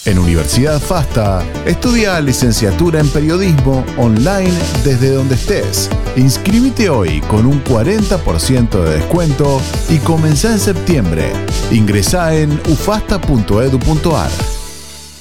En Universidad FASTA, estudia licenciatura en periodismo online desde donde estés. Inscríbete hoy con un 40% de descuento y comenzá en septiembre. Ingresá en ufasta.edu.ar.